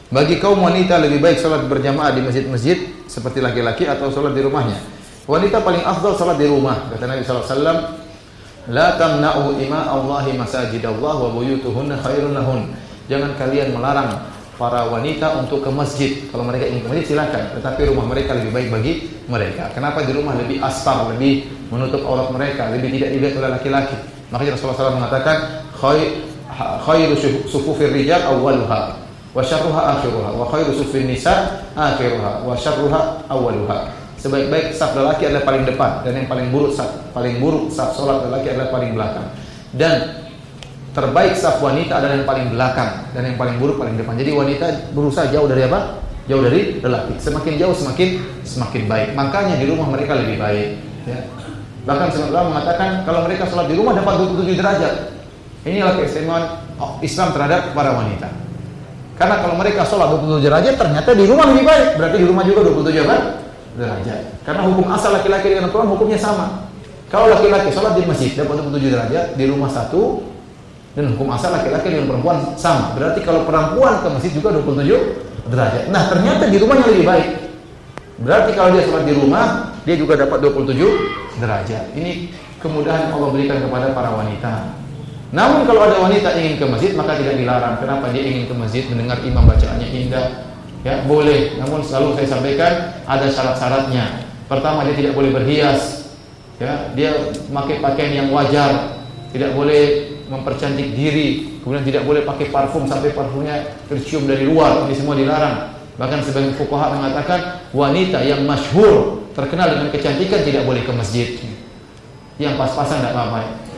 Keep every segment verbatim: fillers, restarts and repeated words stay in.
Bagi kaum wanita lebih baik salat berjamaah di masjid-masjid seperti laki-laki atau salat di rumahnya. Wanita paling afdal salat di rumah. Kata Nabi sallallahu alaihi wasallam, "La tamna'u ima Allahi masajidallah wa buyutuhunna khairun lahun." Jangan kalian melarang para wanita untuk ke masjid. Kalau mereka ingin ke masjid silakan, tetapi rumah mereka lebih baik bagi mereka. Kenapa? Di rumah lebih astar, lebih menutup aurat mereka, lebih tidak dilihat oleh laki-laki. Makanya Rasulullah shallallahu alaihi wasallam mengatakan, khairu sufufir rijal awwaluha wa syarruha akhiruha wa khairu sufufin nisa akhiruha wa syarruha awwaluha. Sebaik-baik saf lelaki adalah paling depan, dan yang paling buruk saf paling buruk saf salat lelaki adalah paling belakang. Dan terbaik saf wanita adalah yang paling belakang, dan yang paling buruk paling depan. Jadi wanita berusaha jauh dari apa? Jauh dari lelaki. Semakin jauh semakin semakin baik. Makanya di rumah mereka lebih baik. Ya. Bahkan sebagian mengatakan kalau mereka sholat di rumah dapat dua puluh tujuh derajat. Inilah keistimewaan Islam terhadap para wanita. Karena kalau mereka sholat dua puluh tujuh derajat, ternyata di rumah lebih baik. Berarti di rumah juga dua puluh tujuh apa? Derajat. Karena hukum asal laki-laki dengan perempuan hukumnya sama. Kalau laki-laki sholat di masjid dapat dua puluh tujuh derajat, di rumah satu. Dan hukum asal laki-laki dengan perempuan sama. Berarti kalau perempuan ke masjid juga dua puluh tujuh derajat. Nah, ternyata di rumahnya lebih baik. Berarti kalau dia sholat di rumah, dia juga dapat dua puluh tujuh derajat. Ini kemudahan Allah berikan kepada para wanita. Namun kalau ada wanita ingin ke masjid, maka tidak dilarang. Kenapa? Dia ingin ke masjid mendengar imam bacaannya indah. Ya, boleh. Namun selalu saya sampaikan ada syarat-syaratnya. Pertama, dia tidak boleh berhias. Ya, dia memakai pakaian yang wajar. Tidak boleh mempercantik diri, kemudian tidak boleh pakai parfum sampai parfumnya tercium dari luar. Ini semua dilarang. Bahkan sebagian fuqaha mengatakan wanita yang masyhur terkenal dengan kecantikan tidak boleh ke masjid. Yang pas-pasan tidak apa-apa.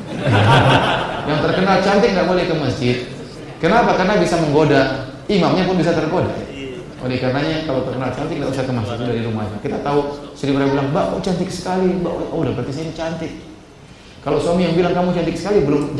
Yang terkenal cantik tidak boleh ke masjid. Kenapa? Karena bisa menggoda. Imamnya pun bisa tergoda. Oleh karenanya kalau terkenal cantik tidak usah ke masjid, dari rumahnya. Kita tahu Sri Bara bilang, "Mbak, oh cantik sekali." Mbak, oh udah berarti saya cantik. Kalau suami yang bilang kamu cantik sekali belum